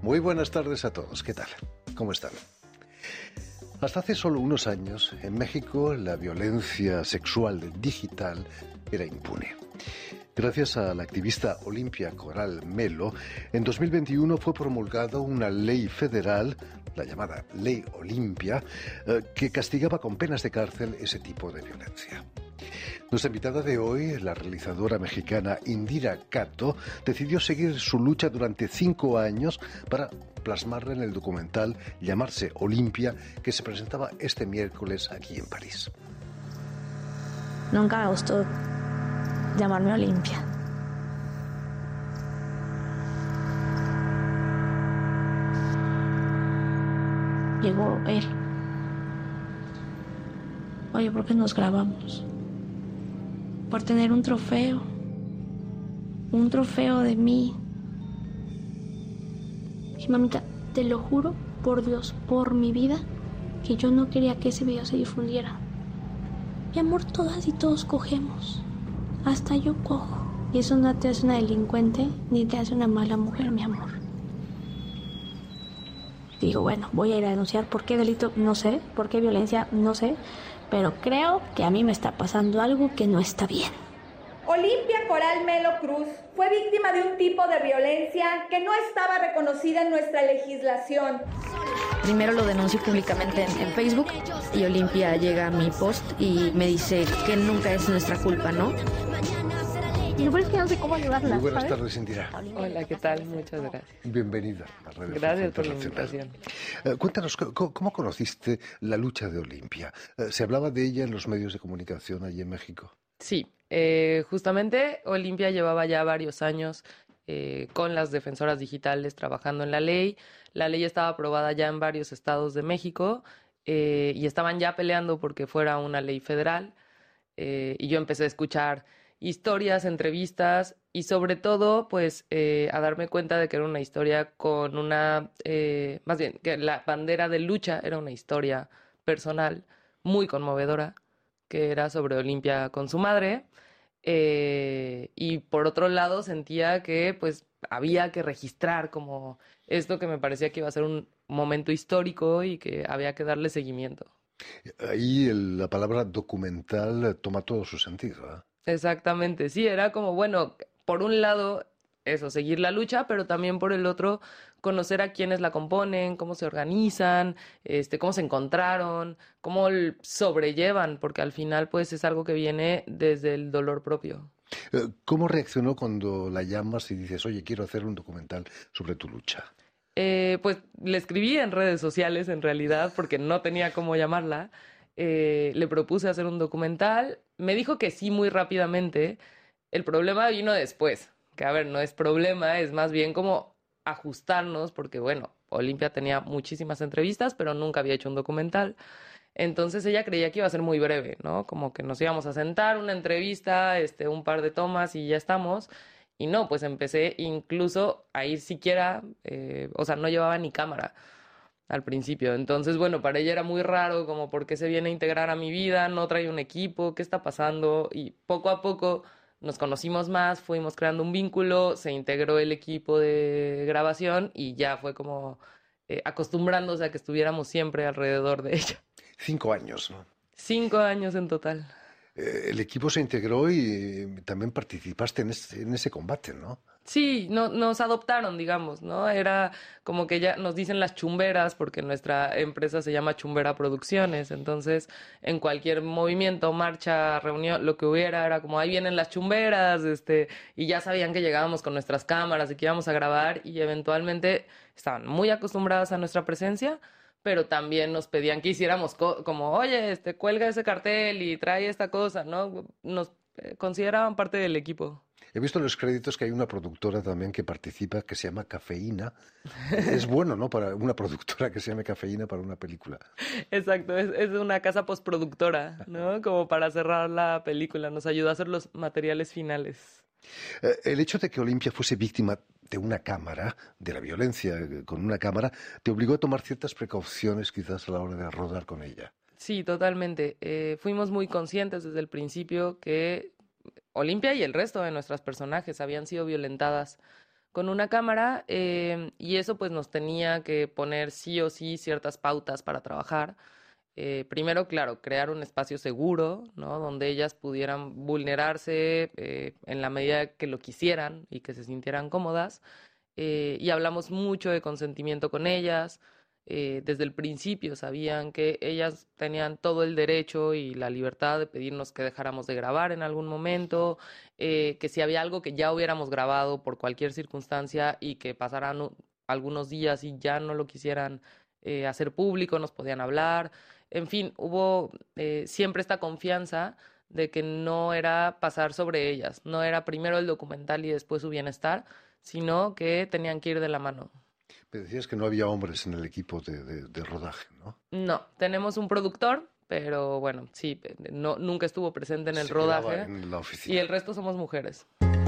Muy buenas tardes a todos. ¿Qué tal? ¿Cómo están? Hasta hace solo unos años, en México, la violencia sexual digital era impune. Gracias a la activista Olimpia Coral Melo, en 2021 fue promulgada una ley federal, la llamada Ley Olimpia, que castigaba con penas de cárcel ese tipo de violencia. Nuestra invitada de hoy, la realizadora mexicana Indira Cato, decidió seguir su lucha durante 5 años para plasmarla en el documental Llamarse Olimpia, que se presentaba este miércoles aquí en París. Nunca me gustó llamarme Olimpia. Llegó él. Oye, ¿por qué nos grabamos? Por tener un trofeo de mí. Y mamita, te lo juro por Dios, por mi vida, que yo no quería que ese video se difundiera. Mi amor, todas y todos cogemos, hasta yo cojo, y eso no te hace una delincuente ni te hace una mala mujer, mi amor. Digo, bueno, voy a ir a denunciar. ¿Por qué delito? No sé. ¿Por qué violencia? No sé. Pero creo que a mí me está pasando algo que no está bien. Olimpia Coral Melo Cruz fue víctima de un tipo de violencia que no estaba reconocida en nuestra legislación. Primero lo denuncio públicamente en Facebook y Olimpia llega a mi post y me dice que nunca es nuestra culpa, ¿no? Y lo es que no sé cómo ayudarla. Muy buenas tardes, Indira. Hola, ¿qué tal? Muchas gracias. Bienvenida a Radio Gracias por la Internacional. invitación. Cuéntanos, ¿cómo conociste la lucha de Olimpia? ¿Se hablaba de ella en los medios de comunicación allí en México? Sí, justamente Olimpia llevaba ya varios años con las defensoras digitales trabajando en la ley. La ley estaba aprobada ya en varios estados de México y estaban ya peleando porque fuera una ley federal. Y yo empecé a escuchar historias, entrevistas y sobre todo pues a darme cuenta de que era una historia con una, más bien que la bandera de lucha era una historia personal muy conmovedora, que era sobre Olimpia con su madre. Y por otro lado sentía que pues había que registrar como esto que me parecía que iba a ser un momento histórico y que había que darle seguimiento. Ahí la palabra documental toma todo su sentido, ¿eh? Exactamente, sí, era como, bueno, por un lado, eso, seguir la lucha, pero también por el otro, conocer a quienes la componen, cómo se organizan, cómo se encontraron, cómo sobrellevan, porque al final, pues, es algo que viene desde el dolor propio. ¿Cómo reaccionó cuando la llamas y dices, oye, quiero hacer un documental sobre tu lucha? Pues le escribí en redes sociales, en realidad, porque no tenía cómo llamarla. Le propuse hacer un documental. Me dijo que sí muy rápidamente. El problema vino después. Que a ver, no es problema, es más bien como ajustarnos, porque bueno, Olimpia tenía muchísimas entrevistas, pero nunca había hecho un documental. Entonces ella creía que iba a ser muy breve, ¿no? Como que nos íbamos a sentar, una entrevista, un par de tomas y ya estamos. Y no, pues empecé incluso a ir siquiera, o sea, no llevaba ni cámara al principio. Entonces, bueno, para ella era muy raro, como por qué se viene a integrar a mi vida, no trae un equipo, qué está pasando. Y poco a poco nos conocimos más, fuimos creando un vínculo, se integró el equipo de grabación y ya fue como acostumbrándose a que estuviéramos siempre alrededor de ella. 5 años, ¿no? 5 años en total. El equipo se integró y también participaste en ese combate, ¿no? Sí, no, nos adoptaron, digamos, ¿no? Era como que ya nos dicen las chumberas, porque nuestra empresa se llama Chumbera Producciones, entonces en cualquier movimiento, marcha, reunión, lo que hubiera, era como ahí vienen las chumberas, y ya sabían que llegábamos con nuestras cámaras y que íbamos a grabar y eventualmente estaban muy acostumbradas a nuestra presencia, pero también nos pedían que hiciéramos como, oye, cuelga ese cartel y trae esta cosa, ¿no? Nos consideraban parte del equipo. He visto en los créditos que hay una productora también que participa que se llama Cafeína. Es bueno, ¿no? Para una productora que se llame Cafeína para una película. Exacto, es una casa postproductora, ¿no? Como para cerrar la película, nos ayudó a hacer los materiales finales. El hecho de que Olimpia fuese víctima de una cámara, de la violencia con una cámara, te obligó a tomar ciertas precauciones quizás a la hora de rodar con ella. Sí, totalmente. Fuimos muy conscientes desde el principio que Olimpia y el resto de nuestras personajes habían sido violentadas con una cámara y eso pues nos tenía que poner sí o sí ciertas pautas para trabajar. Primero, claro, crear un espacio seguro, ¿no? Donde ellas pudieran vulnerarse en la medida que lo quisieran y que se sintieran cómodas. Y hablamos mucho de consentimiento con ellas. Desde el principio sabían que ellas tenían todo el derecho y la libertad de pedirnos que dejáramos de grabar en algún momento, que si había algo que ya hubiéramos grabado por cualquier circunstancia y que pasaran algunos días y ya no lo quisieran hacer público, nos podían hablar. En fin, hubo siempre esta confianza de que no era pasar sobre ellas, no era primero el documental y después su bienestar, sino que tenían que ir de la mano. Me decías que no había hombres en el equipo de rodaje, ¿no? No, tenemos un productor, pero bueno, sí, no, nunca estuvo presente en el Se rodaje. quedaba en la oficina. Y el resto somos mujeres.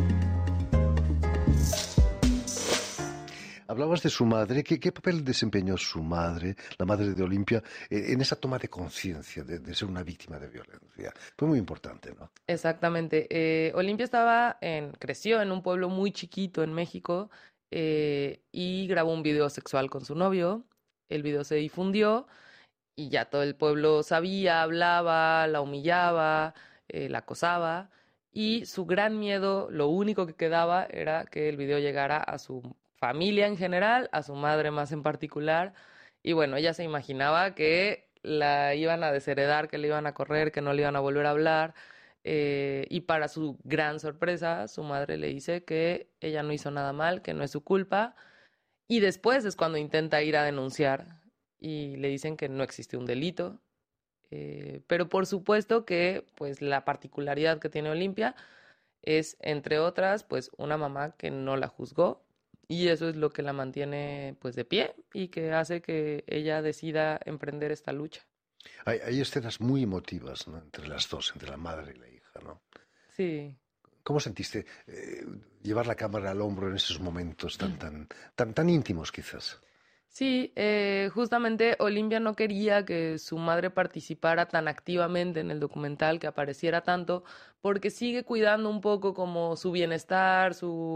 Hablabas de su madre. ¿Qué papel desempeñó su madre, la madre de Olimpia, en esa toma de conciencia de ser una víctima de violencia? Fue muy importante, ¿no? Exactamente. Olimpia creció en un pueblo muy chiquito en México y grabó un video sexual con su novio. El video se difundió y ya todo el pueblo sabía, hablaba, la humillaba, la acosaba. Y su gran miedo, lo único que quedaba era que el video llegara a su familia en general, a su madre más en particular. Y bueno, ella se imaginaba que la iban a desheredar, que le iban a correr, que no le iban a volver a hablar. Y para su gran sorpresa, su madre le dice que ella no hizo nada mal, que no es su culpa. Y después es cuando intenta ir a denunciar y le dicen que no existe un delito. Pero por supuesto que pues la particularidad que tiene Olimpia es, entre otras, pues una mamá que no la juzgó y eso es lo que la mantiene pues de pie y que hace que ella decida emprender esta lucha. Hay escenas muy emotivas, ¿no? Entre las dos, entre la madre y la hija, ¿no? Sí. ¿Cómo sentiste llevar la cámara al hombro en esos momentos tan íntimos, quizás? Sí, justamente Olimpia no quería que su madre participara tan activamente en el documental, que apareciera tanto, porque sigue cuidando un poco como su bienestar,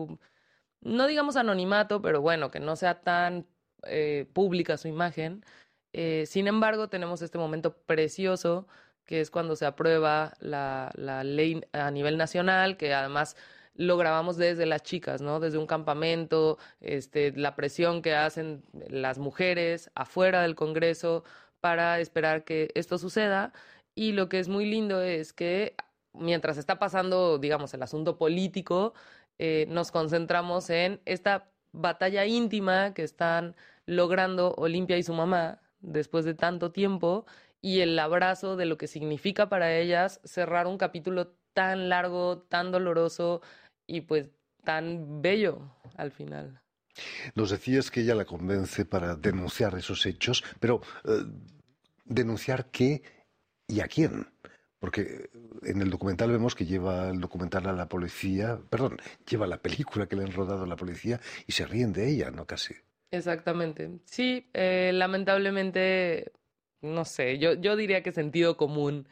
no digamos anonimato, pero bueno, que no sea tan pública su imagen. Sin embargo, tenemos este momento precioso, que es cuando se aprueba la ley a nivel nacional, que además lo grabamos desde las chicas, ¿no? Desde un campamento, la presión que hacen las mujeres afuera del Congreso para esperar que esto suceda. Y lo que es muy lindo es que mientras está pasando, digamos, el asunto político, nos concentramos en esta batalla íntima que están logrando Olimpia y su mamá después de tanto tiempo y el abrazo de lo que significa para ellas cerrar un capítulo tan largo, tan doloroso y pues tan bello al final. Nos decías que ella la convence para denunciar esos hechos, pero ¿denunciar qué y a quién? Porque en el documental vemos que lleva el documental a la policía, lleva la película que le han rodado a la policía y se ríen de ella, ¿no? Casi. Exactamente. Sí, lamentablemente, no sé, yo diría que sentido común,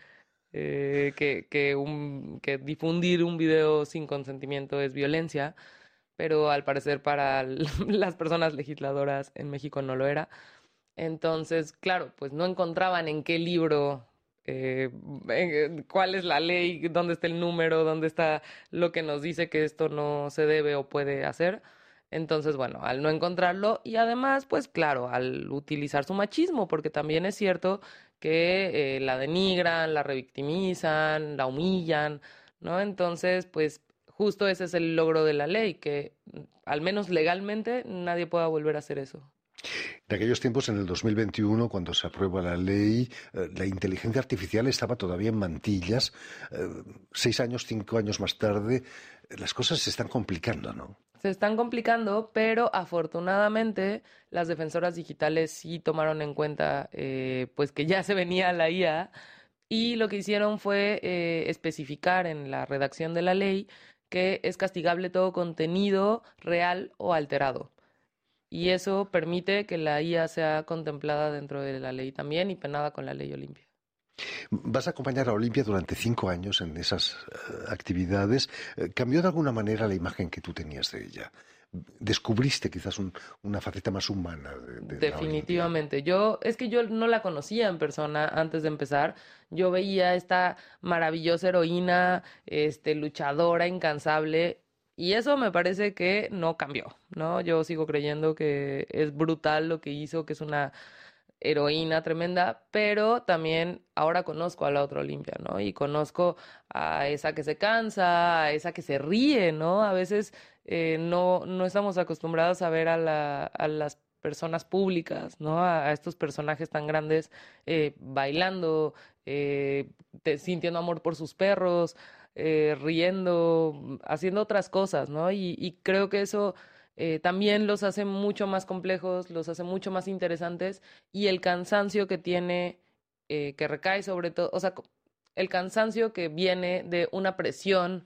que difundir un video sin consentimiento es violencia, pero al parecer para las personas legisladoras en México no lo era. Entonces, claro, pues no encontraban en qué libro, cuál es la ley, dónde está el número, dónde está lo que nos dice que esto no se debe o puede hacer. Entonces, bueno, al no encontrarlo y además, pues claro, al utilizar su machismo, porque también es cierto que la denigran, la revictimizan, la humillan, ¿no? Entonces, pues justo ese es el logro de la ley, que al menos legalmente nadie pueda volver a hacer eso. En aquellos tiempos, en el 2021, cuando se aprueba la ley, la inteligencia artificial estaba todavía en mantillas. 6 años, 5 años más tarde, las cosas se están complicando, ¿no? Se están complicando, pero afortunadamente las defensoras digitales sí tomaron en cuenta pues que ya se venía la IA y lo que hicieron fue especificar en la redacción de la ley que es castigable todo contenido real o alterado. Y eso permite que la IA sea contemplada dentro de la ley también y penada con la ley Olimpia. Vas a acompañar a Olimpia durante 5 años en esas actividades. ¿Cambió de alguna manera la imagen que tú tenías de ella? descubriste quizás una faceta más humana de la Olimpia. Definitivamente. Es que yo no la conocía en persona antes de empezar. Yo veía esta maravillosa heroína, luchadora, incansable, y eso me parece que no cambió, ¿no? Yo sigo creyendo que es brutal lo que hizo, que es una heroína tremenda, pero también ahora conozco a la otra Olimpia, ¿no? Y conozco a esa que se cansa, a esa que se ríe, ¿no? A veces no estamos acostumbrados a ver a las personas públicas, ¿no? A estos personajes tan grandes bailando, sintiendo amor por sus perros, riendo, haciendo otras cosas, ¿no? Y creo que eso también los hace mucho más complejos, los hace mucho más interesantes, y el cansancio que tiene, que recae sobre todo, o sea, el cansancio que viene de una presión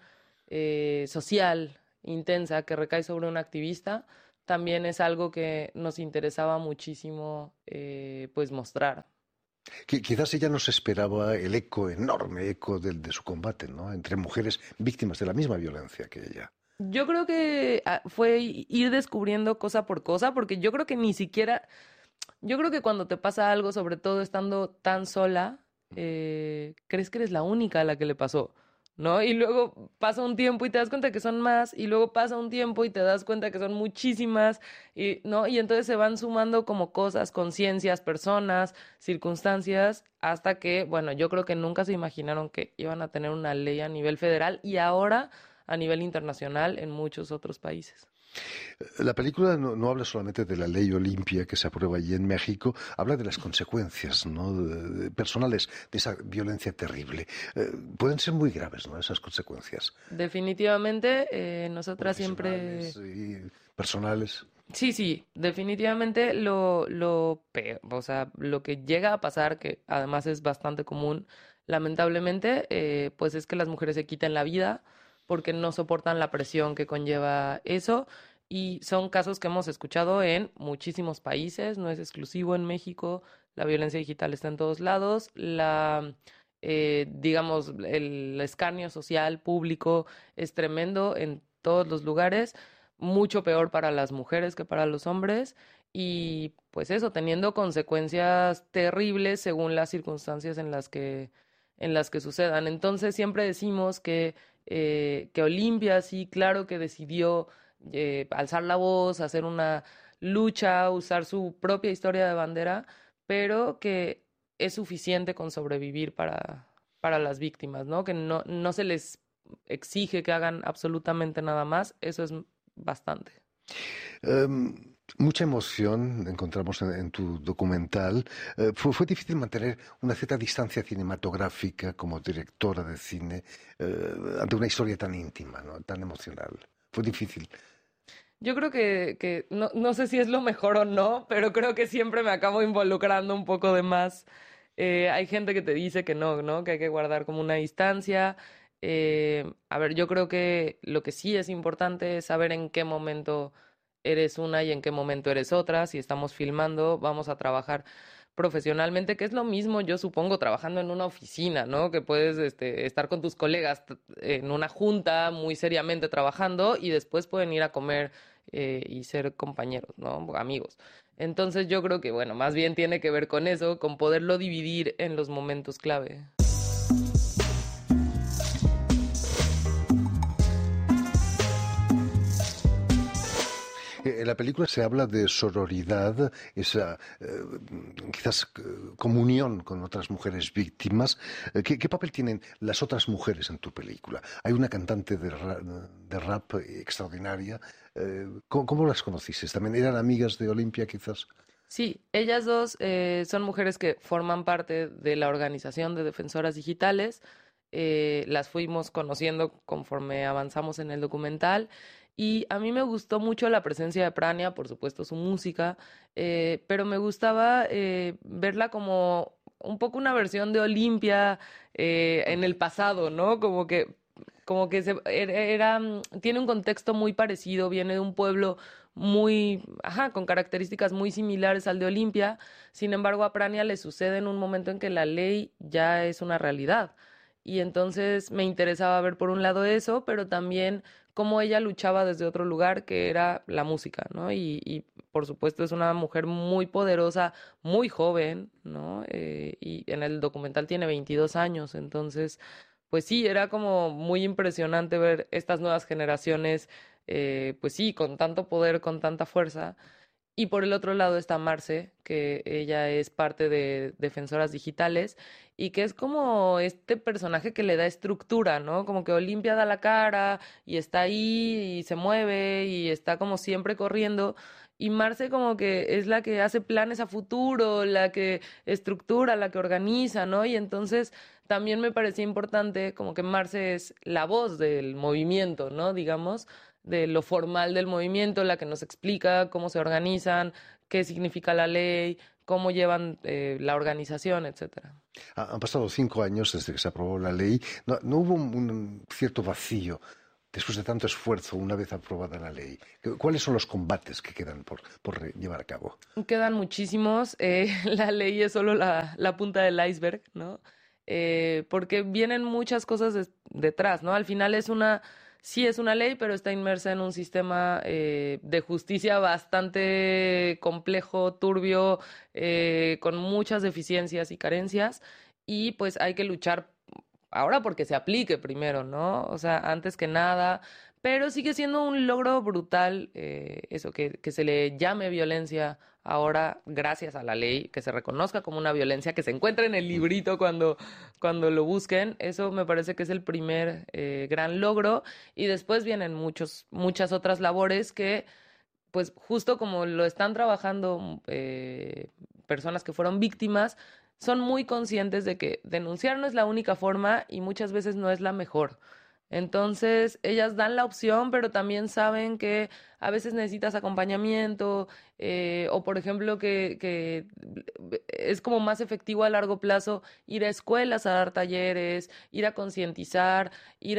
social intensa que recae sobre un activista, también es algo que nos interesaba muchísimo pues mostrar. Quizás ella no se esperaba el enorme eco de su combate, ¿no? Entre mujeres víctimas de la misma violencia que ella. Yo creo que fue ir descubriendo cosa por cosa, porque yo creo que ni siquiera, yo creo que cuando te pasa algo, sobre todo estando tan sola, crees que eres la única a la que le pasó, ¿no? Y luego pasa un tiempo y te das cuenta que son más, y luego pasa un tiempo y te das cuenta que son muchísimas, y, ¿no? Y entonces se van sumando como cosas, conciencias, personas, circunstancias, hasta que, bueno, yo creo que nunca se imaginaron que iban a tener una ley a nivel federal y ahora a nivel internacional en muchos otros países. La película no habla solamente de la ley Olimpia que se aprueba allí en México, habla de las consecuencias, ¿no? Personales de esa violencia terrible. Pueden ser muy graves, ¿no? Esas consecuencias. Definitivamente, nosotras siempre... Y personales. Sí, definitivamente peor, o sea, lo que llega a pasar, que además es bastante común, lamentablemente, pues es que las mujeres se quiten la vida porque no soportan la presión que conlleva eso, y son casos que hemos escuchado en muchísimos países, no es exclusivo en México, la violencia digital está en todos lados, digamos, el escarnio social público es tremendo en todos los lugares, mucho peor para las mujeres que para los hombres, y pues eso, teniendo consecuencias terribles según las circunstancias en las que sucedan. Entonces siempre decimos que Olimpia sí, claro que decidió alzar la voz, hacer una lucha, usar su propia historia de bandera, pero que es suficiente con sobrevivir para las víctimas, ¿no? Que no se les exige que hagan absolutamente nada más, eso es bastante. Mucha emoción encontramos en tu documental. Fue difícil mantener una cierta distancia cinematográfica como directora de cine ante una historia tan íntima, ¿no? Tan emocional. Fue difícil. Yo creo que no sé si es lo mejor o no, pero creo que siempre me acabo involucrando un poco de más. Hay gente que te dice que no, que hay que guardar como una distancia. A ver, yo creo que lo que sí es importante es saber en qué momento eres una y en qué momento eres otra. Si estamos filmando, vamos a trabajar profesionalmente, que es lo mismo, yo supongo, trabajando en una oficina, ¿no? Que puedes estar con tus colegas en una junta muy seriamente trabajando y después pueden ir a comer y ser compañeros, ¿no? Amigos. Entonces yo creo que, bueno, más bien tiene que ver con eso, con poderlo dividir en los momentos clave. En la película se habla de sororidad, esa quizás comunión con otras mujeres víctimas. ¿Qué papel tienen las otras mujeres en tu película? Hay una cantante de rap extraordinaria. ¿Cómo las conociste? ¿También eran amigas de Olimpia quizás? Sí, ellas dos son mujeres que forman parte de la organización de defensoras digitales. Las fuimos conociendo conforme avanzamos en el documental. Y a mí me gustó mucho la presencia de Prania, por supuesto su música, pero me gustaba verla como un poco una versión de Olimpia en el pasado, ¿no? Tiene un contexto muy parecido, viene de un pueblo con características muy similares al de Olimpia. Sin embargo, a Prania le sucede en un momento en que la ley ya es una realidad. Y entonces me interesaba ver por un lado eso, pero también cómo ella luchaba desde otro lugar, que era la música, ¿no? Y por supuesto es una mujer muy poderosa, muy joven, ¿no? Y en el documental tiene 22 años, entonces, pues sí, era como muy impresionante ver estas nuevas generaciones, pues sí, con tanto poder, con tanta fuerza. Y por el otro lado está Marce, que ella es parte de Defensoras Digitales y que es como este personaje que le da estructura, ¿no? Como que Olimpia da la cara y está ahí y se mueve y está como siempre corriendo. Y Marce como que es la que hace planes a futuro, la que estructura, la que organiza, ¿no? Y entonces también me parecía importante como que Marce es la voz del movimiento, ¿no? Digamos de lo formal del movimiento, la que nos explica cómo se organizan, qué significa la ley, cómo llevan la organización, etcétera. Han pasado 5 años desde que se aprobó la ley. No hubo un cierto vacío después de tanto esfuerzo una vez aprobada la ley. ¿Cuáles son los combates que quedan por llevar a cabo? Quedan muchísimos. La ley es solo la punta del iceberg, ¿no? Porque vienen muchas cosas detrás, ¿no? Al final sí es una ley, pero está inmersa en un sistema de justicia bastante complejo, turbio, con muchas deficiencias y carencias, y pues hay que luchar ahora porque se aplique primero, ¿no? O sea, antes que nada, pero sigue siendo un logro brutal eso, que se le llame violencia ahora gracias a la ley, que se reconozca como una violencia, que se encuentre en el librito cuando lo busquen. Eso me parece que es el primer gran logro. Y después vienen muchas otras labores que, pues justo como lo están trabajando personas que fueron víctimas, son muy conscientes de que denunciar no es la única forma y muchas veces no es la mejor. Entonces, ellas dan la opción, pero también saben que a veces necesitas acompañamiento o, por ejemplo, que es como más efectivo a largo plazo ir a escuelas a dar talleres, ir a concientizar, ir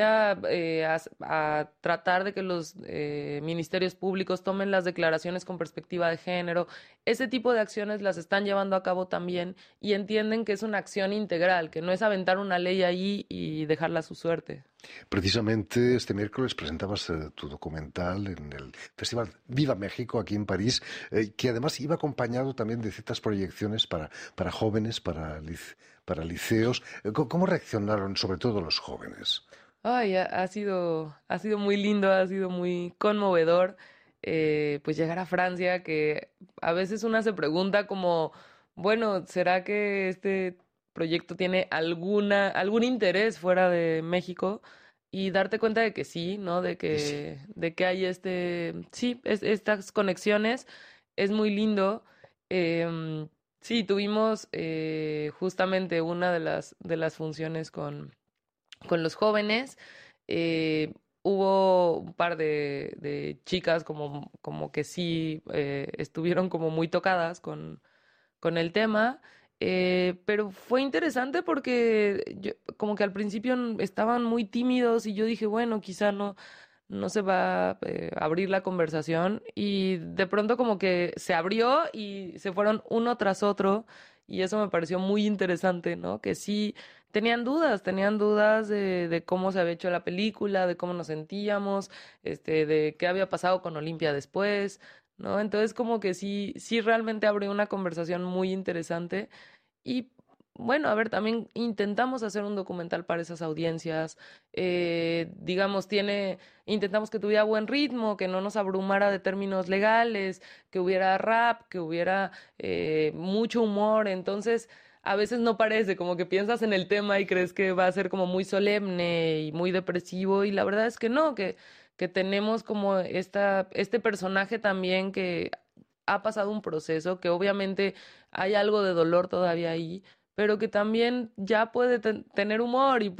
a tratar de que los ministerios públicos tomen las declaraciones con perspectiva de género. Ese tipo de acciones las están llevando a cabo también y entienden que es una acción integral, que no es aventar una ley ahí y dejarla a su suerte. Precisamente este miércoles presentabas tu documental en el Festival Viva México aquí en París, que además iba acompañado también de ciertas proyecciones para jóvenes, para liceos. ¿Cómo reaccionaron sobre todo los jóvenes? Ay, ha sido muy lindo, ha sido muy conmovedor, pues llegar a Francia, que a veces una se pregunta como, bueno, ¿será que este proyecto tiene algún interés fuera de México? Y darte cuenta de que sí, ¿no? Sí. De que hay sí, estas conexiones, es muy lindo. Sí, tuvimos justamente una de las funciones con los jóvenes. Hubo un par de chicas como que sí estuvieron como muy tocadas con el tema, pero fue interesante porque como que al principio estaban muy tímidos y yo dije, bueno, quizá no se va a abrir la conversación y de pronto como que se abrió y se fueron uno tras otro y eso me pareció muy interesante, ¿no? Que sí tenían dudas de cómo se había hecho la película, de cómo nos sentíamos, de qué había pasado con Olimpia después, ¿no? Entonces como que sí realmente abrió una conversación muy interesante y bueno, a ver, también intentamos hacer un documental para esas audiencias, digamos, intentamos que tuviera buen ritmo, que no nos abrumara de términos legales, que hubiera rap, que hubiera mucho humor, entonces a veces no parece, como que piensas en el tema y crees que va a ser como muy solemne y muy depresivo y la verdad es que no, que tenemos como este personaje también que ha pasado un proceso, que obviamente hay algo de dolor todavía ahí, pero que también ya puede tener humor y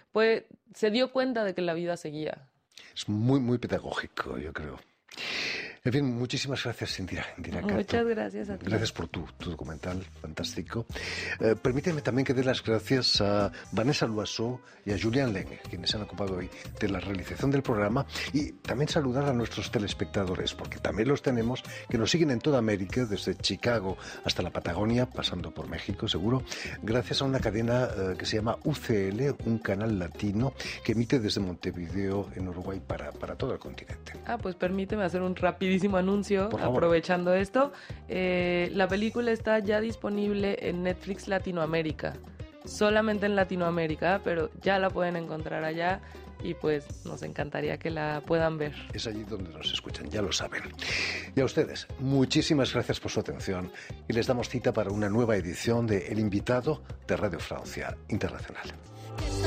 se dio cuenta de que la vida seguía. Es muy, muy pedagógico, yo creo. En fin, muchísimas gracias, Indira Cato. Muchas gracias a ti. Gracias por tu documental, fantástico. Permíteme también que dé las gracias a Vanessa Loiseau y a Julián Leng, quienes se han ocupado hoy de la realización del programa, y también saludar a nuestros telespectadores, porque también los tenemos, que nos siguen en toda América, desde Chicago hasta la Patagonia, pasando por México, seguro, gracias a una cadena que se llama UCL, un canal latino que emite desde Montevideo, en Uruguay, para todo el continente. Pues permíteme hacer un rapidísimo anuncio, Por favor. aprovechando esto. La película está ya disponible en Netflix Latinoamérica, solamente en Latinoamérica, pero ya la pueden encontrar allá y pues nos encantaría que la puedan ver. Es allí donde nos escuchan, ya lo saben. Y a ustedes, muchísimas gracias por su atención y les damos cita para una nueva edición de El Invitado de Radio Francia Internacional.